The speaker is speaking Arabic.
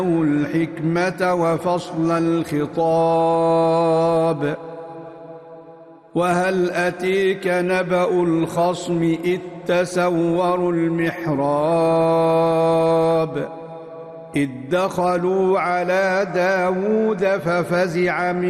الحكمة وفصل الخطاب. وهل أتيك نبأ الخصم إذ تسوروا المحراب إذ دخلوا على داود ففزع